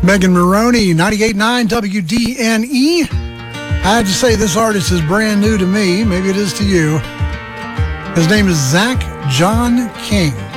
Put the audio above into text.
Megan Maroney, 98.9 WDNE. I had to say this artist is brand new to me. Maybe it is to you. His name is Zach John King.